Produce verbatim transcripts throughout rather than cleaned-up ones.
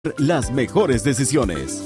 Las mejores decisiones.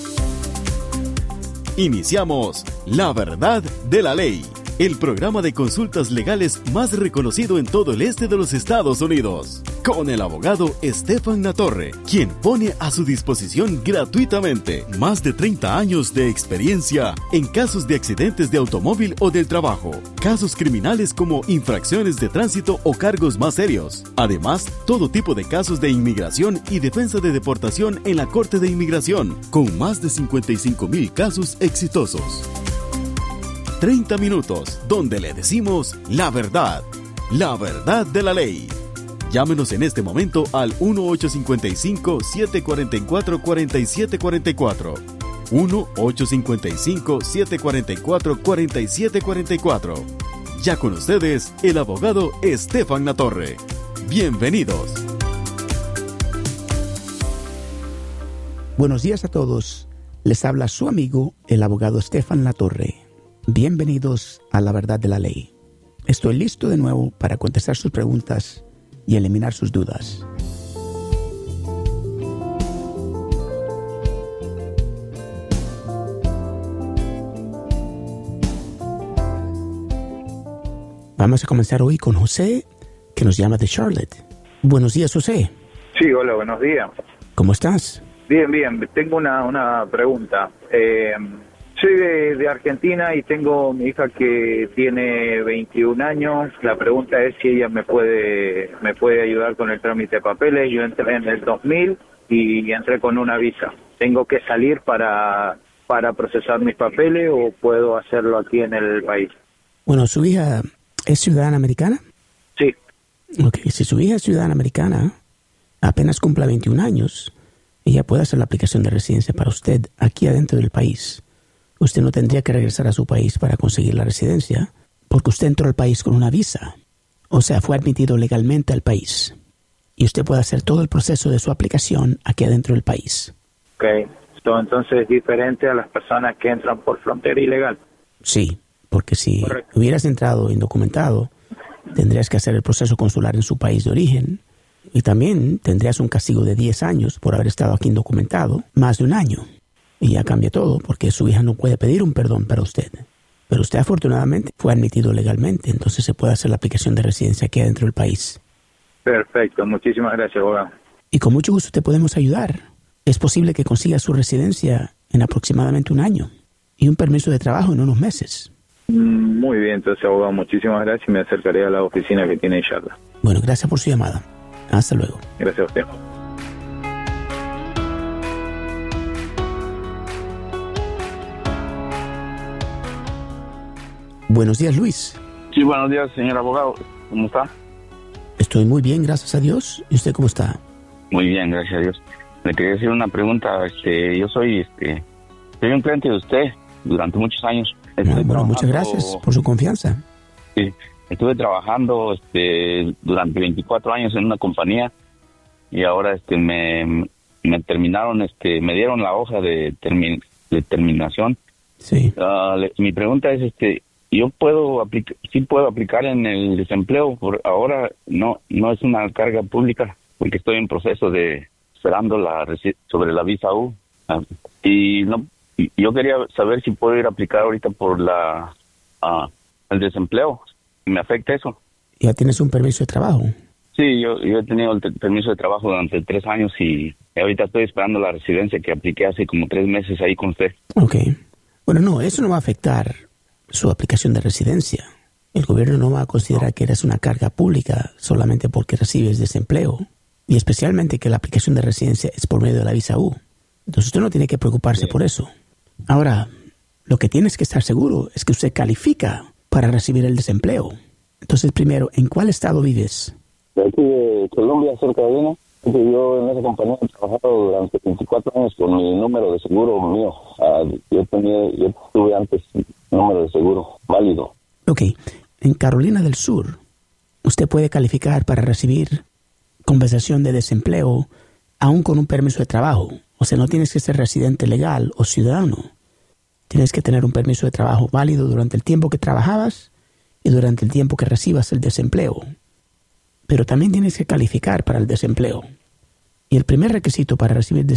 Iniciamos La Verdad de la Ley, el programa de consultas legales más reconocido en todo el este de los Estados Unidos, con el abogado Estefan Latorre, quien pone a su disposición gratuitamente más de treinta años de experiencia en casos de accidentes de automóvil o del trabajo, casos criminales como infracciones de tránsito o cargos más serios. Además, todo tipo de casos de inmigración y defensa de deportación en la Corte de Inmigración, con más de cincuenta y cinco mil casos exitosos. treinta minutos donde le decimos la verdad, la verdad de la ley. Llámenos en este momento al uno ocho cinco cinco, siete cuatro cuatro, cuatro siete cuatro cuatro. uno ocho cinco cinco, siete cuatro cuatro, cuatro siete cuatro cuatro. Ya con ustedes, el abogado Estefan Latorre. Bienvenidos. Buenos días a todos. Les habla su amigo, el abogado Estefan Latorre. Bienvenidos a La Verdad de la Ley. Estoy listo de nuevo para contestar sus preguntas y eliminar sus dudas. Vamos a comenzar hoy con José, que nos llama de Charlotte. Buenos días, José. Sí, hola, buenos días. ¿Cómo estás? Bien, bien. Tengo una, una pregunta. Eh, soy de, de Argentina y tengo mi hija que tiene veintiún años. La pregunta es si ella me puede me puede ayudar con el trámite de papeles. Yo entré en el dos mil y entré con una visa. ¿Tengo que salir para, para procesar mis papeles o puedo hacerlo aquí en el país? Bueno, ¿su hija es ciudadana americana? Sí. Ok, si su hija es ciudadana americana, apenas cumpla veintiún años, ella puede hacer la aplicación de residencia para usted aquí adentro del país. Usted no tendría que regresar a su país para conseguir la residencia, porque usted entró al país con una visa. O sea, fue admitido legalmente al país. Y usted puede hacer todo el proceso de su aplicación aquí adentro del país. Ok. Esto entonces es diferente a las personas que entran por frontera ilegal. Sí, porque si Correcto. hubieras entrado indocumentado, tendrías que hacer el proceso consular en su país de origen. Y también tendrías un castigo de diez años por haber estado aquí indocumentado, más de un año. Y ya cambia todo, porque su hija no puede pedir un perdón para usted. Pero usted afortunadamente fue admitido legalmente, entonces se puede hacer la aplicación de residencia aquí adentro del país. Perfecto, muchísimas gracias, abogado. Y con mucho gusto te podemos ayudar. Es posible que consiga su residencia en aproximadamente un año y un permiso de trabajo en unos meses. Muy bien, entonces, abogado, muchísimas gracias y me acercaré a la oficina que tiene en Charlotte. Bueno, gracias por su llamada. Hasta luego. Gracias a usted. Buenos días, Luis. Sí, buenos días, señor abogado. ¿Cómo está? Estoy muy bien, gracias a Dios. ¿Y usted cómo está? Muy bien, gracias a Dios. Le quería hacer una pregunta. Este, yo soy, este, soy un cliente de usted durante muchos años. Ah, bueno, muchas gracias por su confianza. Sí, estuve trabajando, este, durante veinticuatro años en una compañía y ahora, este, me, me terminaron, este, me dieron la hoja de, termi- de terminación. Sí. Uh, le, mi pregunta es, este, yo puedo aplicar, sí puedo aplicar en el desempleo. Por ahora no, no es una carga pública porque estoy en proceso de esperando la sobre la visa U. Uh, y no, y yo quería saber si puedo ir a aplicar ahorita por la uh, el desempleo. ¿Me afecta eso? ¿Ya tienes un permiso de trabajo? Sí, yo, yo he tenido el te- permiso de trabajo durante tres años y ahorita estoy esperando la residencia que apliqué hace como tres meses ahí con usted. Ok. Bueno, no, eso no va a afectar su aplicación de residencia. El gobierno no va a considerar que eres una carga pública solamente porque recibes desempleo. Y especialmente que la aplicación de residencia es por medio de la visa U. Entonces usted no tiene que preocuparse sí. por eso. Ahora, lo que tienes que estar seguro es que usted califica para recibir el desempleo. Entonces, primero, ¿en cuál estado vives? De aquí de Colombia, cerca de Vina. Yo en esa compañía he trabajado durante veinticuatro años con mi número de seguro mío. Uh, yo tenía, yo tuve antes número de seguro válido. Ok. En Carolina del Sur, usted puede calificar para recibir compensación de desempleo aún con un permiso de trabajo. O sea, no tienes que ser residente legal o ciudadano. Tienes que tener un permiso de trabajo válido durante el tiempo que trabajabas y durante el tiempo que recibas el desempleo. Pero también tienes que calificar para el desempleo. Y el primer requisito para recibir